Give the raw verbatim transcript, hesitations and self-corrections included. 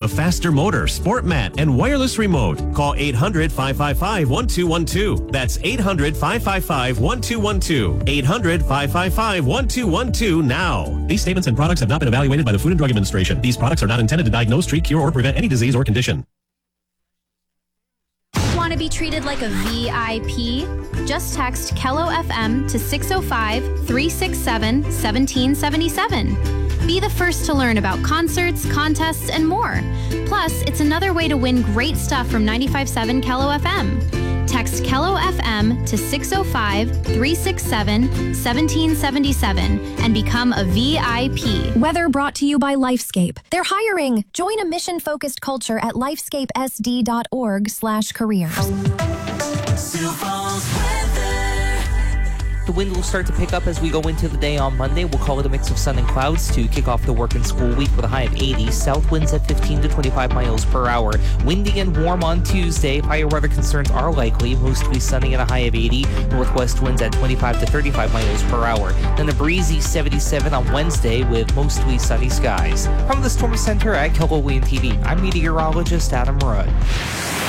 faster motor, sport mat, and wireless remote. Call eight hundred, five five five, one two one two. That's eight hundred, five five five, one two one two. eight hundred, five five five, one two one two now. These statements and products have not been evaluated by the Food and Drug Administration. These products are not intended to diagnose, treat, cure, or prevent any disease or condition. Want to be treated like a V I P? Just text Kello F M to six oh five, three six seven, one seven seven seven. Be the first to learn about concerts, contests, and more. Plus, it's another way to win great stuff from ninety-five point seven Kello F M. Text Kello F M to six oh five, three six seven, one seven seven seven and become a V I P. Weather brought to you by Lifescape. They're hiring. Join a mission-focused culture at lifescapesd.org slash careers. The wind will start to pick up as we go into the day on Monday. We'll call it a mix of sun and clouds to kick off the work and school week with a high of eighty. South winds at fifteen to twenty-five miles per hour. Windy and warm on Tuesday. Higher weather concerns are likely. Mostly sunny and a high of eighty. Northwest winds at twenty-five to thirty-five miles per hour. Then a breezy seventy-seven on Wednesday with mostly sunny skies. From the Storm Center at Kello William T V, I'm meteorologist Adam Rudd.